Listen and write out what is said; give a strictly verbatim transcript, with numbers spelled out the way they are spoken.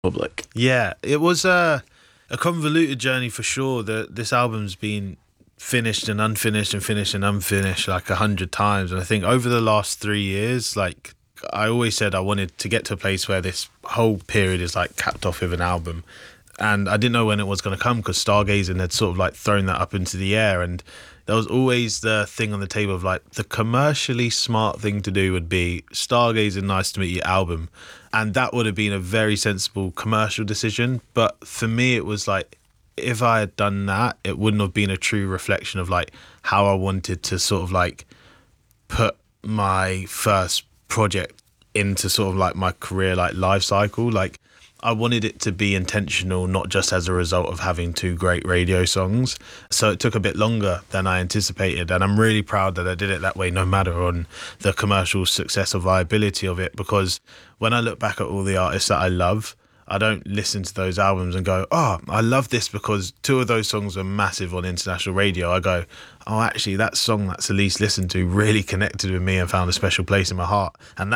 Public. Yeah, it was a, a convoluted journey for sure. That this album's been finished and unfinished and finished and unfinished like a hundred times. And I think over the last three years, like I always said, I wanted to get to a place where this whole period is like capped off with an album. And I didn't know when it was going to come because Stargazing had sort of like thrown that up into the air. And there was always the thing on the table of like the commercially smart thing to do would be Stargazing Nice to Meet You album. And that would have been a very sensible commercial decision. But for me, it was like, if I had done that, it wouldn't have been a true reflection of like how I wanted to sort of like put my first project into sort of like my career like life cycle. Like I wanted it to be intentional, not just as a result of having two great radio songs. So it took a bit longer than I anticipated. And I'm really proud that I did it that way, no matter on the commercial success or viability of it. Because when I look back at all the artists that I love, I don't listen to those albums and go, oh, I love this because two of those songs were massive on international radio. I go, oh, actually, that song that's the least listened to really connected with me and found a special place in my heart. And